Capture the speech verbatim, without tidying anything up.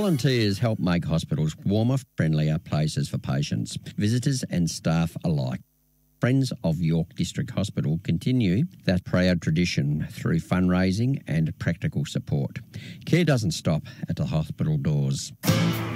volunteers help make hospitals warmer, friendlier places for patients, visitors and staff alike. Friends of York District Hospital continue that proud tradition through fundraising and practical support. Care doesn't stop at the hospital doors.